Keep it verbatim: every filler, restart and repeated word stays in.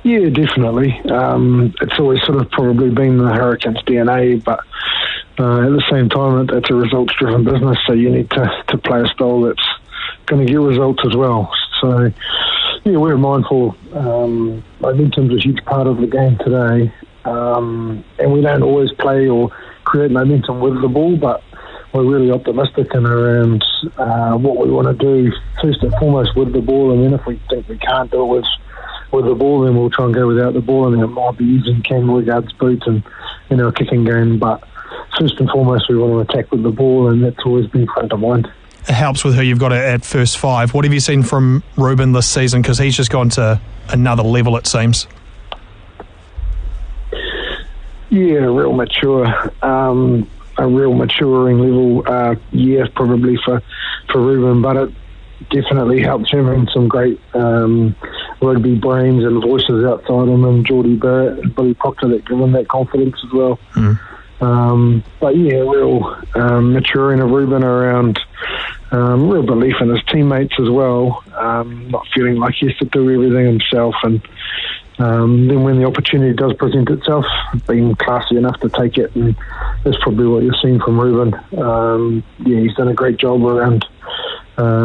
Yeah, definitely. Um, it's always sort of probably been the Hurricanes' D N A, but uh, at the same time, it, it's a results-driven business, so you need to, to play a style that's going to get results as well. So, yeah, we're mindful. Um, momentum's a huge part of the game today, um, and we don't always play or create momentum with the ball, but we're really optimistic in around uh, what we want to do, first and foremost with the ball, and then if we think we can't do it with with the ball, then we'll try and go without the ball, and then it might be using Cam Wiggard's boots and in our kicking game. But first and foremost, we want to attack with the ball, and that's always been front of mind. It helps with who you've got at first five. What have you seen from Ruben this season? Because he's just gone to another level, it seems. Yeah, real mature. Um, a real maturing level, uh, yeah, probably for, for Ruben, but it definitely helps him having some great um, rugby brains and voices outside him, and Geordie Barrett and Billy Proctor that give him that confidence as well. Mm. Um, but yeah, real um, maturing of Ruben around um, real belief in his teammates as well, um, not feeling like he has to do everything himself, and um, then when the opportunity does present itself, being classy enough to take it, and that's probably what you're seeing from Ruben. Um, yeah, he's done a great job around